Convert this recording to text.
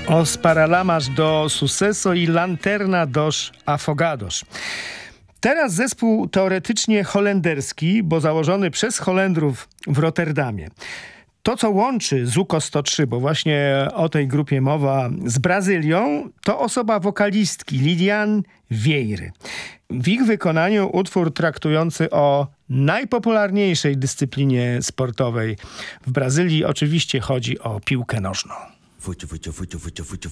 Os Paralamas do Sucesso i Lanterna dos Afogados. Teraz zespół teoretycznie holenderski, bo założony przez Holendrów w Rotterdamie. To, co łączy Zuko 103, bo właśnie o tej grupie mowa, z Brazylią, to osoba wokalistki Lilian Vieira. W ich wykonaniu utwór traktujący o najpopularniejszej dyscyplinie sportowej w Brazylii. Oczywiście chodzi o piłkę nożną.